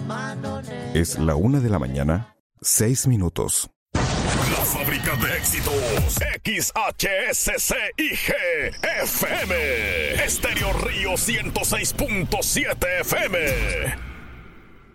Es la 1:06 a.m. La fábrica de éxitos. XHSCIG FM. Estéreo Río 106.7 FM.